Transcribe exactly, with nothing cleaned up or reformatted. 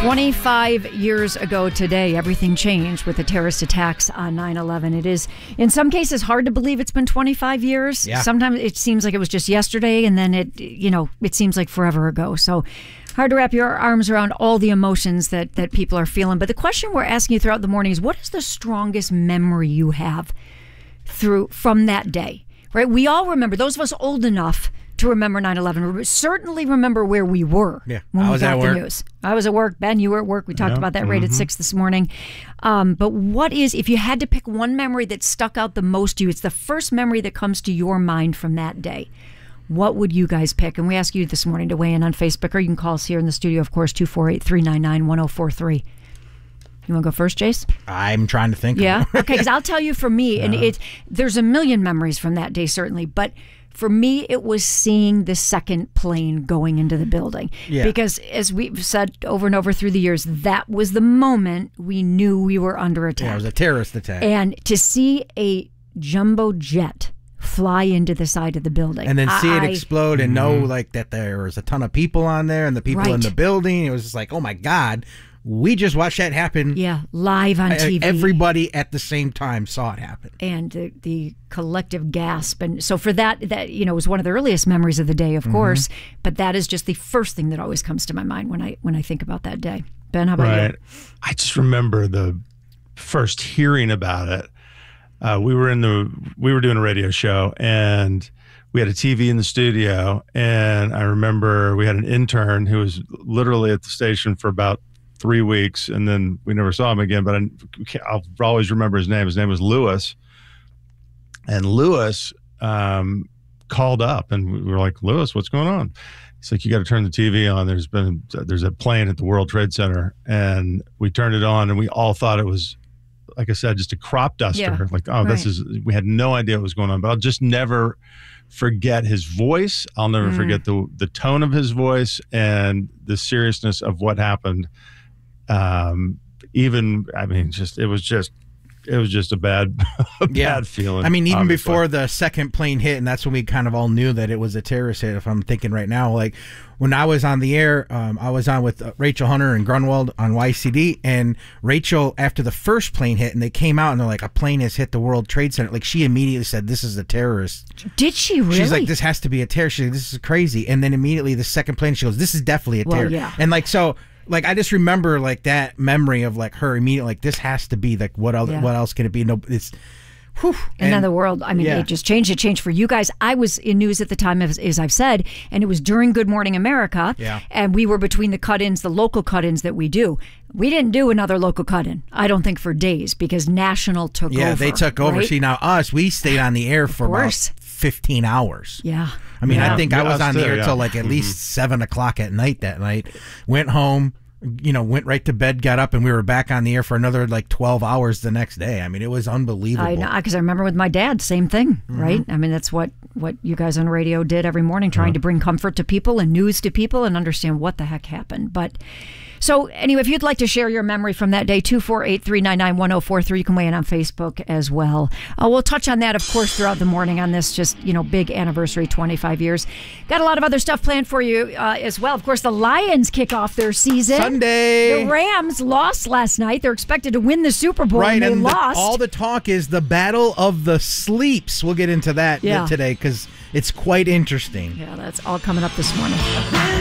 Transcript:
twenty-five years ago today, everything changed with the terrorist attacks on nine eleven. It is, in some cases, hard to believe it's been twenty-five years. Yeah. Sometimes it seems like it was just yesterday, and then it, you know, it seems like forever ago. So hard to wrap your arms around all the emotions that, that people are feeling. But the question we're asking you throughout the morning is, what is the strongest memory you have through from that day? Right? We all remember, those of us old enough to remember nine eleven, certainly remember where we were yeah. when I we was got at the work. news. I was at work. Ben, you were at work. We talked Yep. about that right Mm-hmm. at six this morning. Um, but what is, if you had to pick one memory that stuck out the most to you, it's the first memory that comes to your mind from that day. What would you guys pick? And we ask you this morning to weigh in on Facebook, or you can call us here in the studio, of course, two four eight, three nine nine, one oh four three. You want to go first, Jace? I'm trying to think. Yeah? Of Okay, because I'll tell you for me, and it, there's a million memories from that day, certainly, but for me, it was seeing the second plane going into the building. Yeah. Because as we've said over and over through the years, that was the moment we knew we were under attack. Yeah, it was a terrorist attack. And to see a jumbo jet fly into the side of the building. And then see it I- explode and know like that there was a ton of people on there and the people in Right. the building. It was just like, oh my God, we just watched that happen. Yeah, live on T V. Everybody at the same time saw it happen. And the, the collective gasp. And so for that, that, you know, was one of the earliest memories of the day, of course, but that is just the first thing that always comes to my mind when I when I think about that day. Ben, how about Right. you? I just remember the first hearing about it. Uh, we were in the we were doing a radio show, and we had a T V in the studio, and I remember we had an intern who was literally at the station for about three weeks, and then we never saw him again. But I, I'll always remember his name. His name was Lewis, and Lewis um, called up, and we were like, "Lewis, what's going on?" He's like, "You got to turn the T V on. There's been there's a plane at the World Trade Center," and we turned it on, and we all thought it was, like I said, just a crop duster. Yeah, like, oh, this right. is. We had no idea what was going on, but I'll just never forget his voice. I'll never Mm. forget the the tone of his voice and the seriousness of what happened. Um, even, I mean, just it was just, it was just a bad, a Yeah. bad feeling. I mean, even obviously. before the second plane hit, and that's when we kind of all knew that it was a terrorist hit, if I'm thinking right now. Like, when I was on the air, um, I was on with uh, Rachel Hunter and Grunwald on Y C D, and Rachel, after the first plane hit, and they came out, and they're like, a plane has hit the World Trade Center, like, she immediately said, this is a terrorist. Did she really? She's like, this has to be a terrorist. She's like, this is crazy. And then immediately the second plane, she goes, this is definitely a Well, terrorist. yeah. And like, so... Like, I just remember like that memory of like her immediately like, this has to be like, what else? Yeah. What else can it be? No, it's, whew. And, then the world, I mean, yeah. it just changed. It changed for you guys. I was in news at the time, as, as I've said, and it was during Good Morning America. Yeah. And we were between the cut-ins, the local cut-ins that we do. We didn't do another local cut-in, I don't think, for days, because National took over. Yeah, they took over. right? See, now us, we stayed on the air for about course. fifteen hours. Yeah. I mean, Yeah. I think I Yeah, was us on the too, air yeah. till like at least seven o'clock at night that night. Went home, you know, went right to bed, got up, and we were back on the air for another like twelve hours the next day. I mean, it was unbelievable. I know, because I remember with my dad, same thing, Mm-hmm. right? I mean, that's what, what you guys on radio did every morning, trying to bring comfort to people and news to people and understand what the heck happened. But so anyway, if you'd like to share your memory from that day, two four eight, three nine nine, one oh four three, you can weigh in on Facebook as well. Uh, we'll touch on that, of course, throughout the morning on this just, you know, big anniversary, twenty-five years. Got a lot of other stuff planned for you uh, as well. Of course, the Lions kick off their season. Sunday. The Rams lost last night. They're expected to win the Super Bowl, Right, and they and the- lost. all the talk is the battle of the sleeps. We'll get into that Yeah. today because it's quite interesting. Yeah, that's all coming up this morning.